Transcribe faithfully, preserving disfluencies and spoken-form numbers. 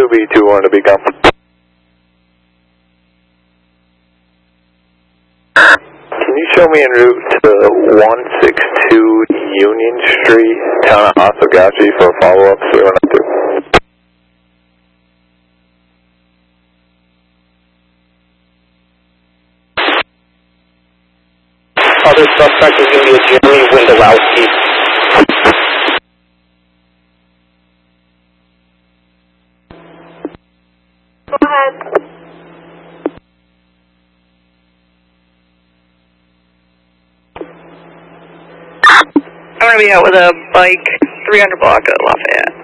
two B two one to be gone. Can you show me en route to one six two Union Street, town of Oswegatchie for a follow-up, so we don't have to. Other suspect is going to be a Jeremy Wendolowski. Go ahead. I'm going to be out with a bike, three hundred block of Lafayette.